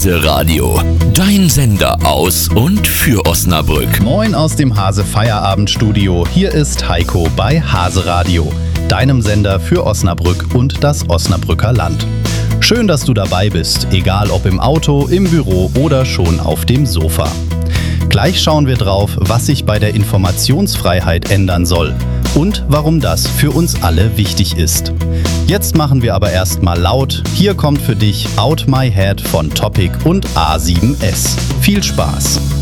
Radio, dein Sender aus und für Osnabrück. Moin aus dem Hase Feierabendstudio. Hier ist Heiko bei Hase Radio, deinem Sender für Osnabrück und das Osnabrücker Land. Schön, dass du dabei bist, egal ob im Auto, im Büro oder schon auf dem Sofa. Gleich schauen wir drauf, was sich bei der Informationsfreiheit ändern soll und warum das für uns alle wichtig ist. Jetzt machen wir aber erstmal laut. Hier kommt für dich Out My Head von Topic und A7S. Viel Spaß!